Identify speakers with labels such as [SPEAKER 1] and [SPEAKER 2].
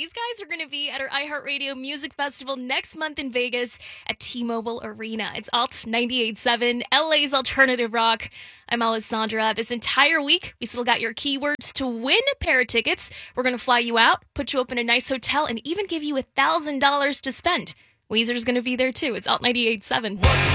[SPEAKER 1] These guys are going to be at our iHeartRadio Music Festival next month in Vegas at T-Mobile Arena. It's Alt 98.7, LA's alternative rock. I'm Alessandra. This entire week, we still got your keywords to win a pair of tickets. We're going to fly you out, put you up in a nice hotel, and even give you $1,000 to spend. Weezer's going to be there too. It's Alt 98.7.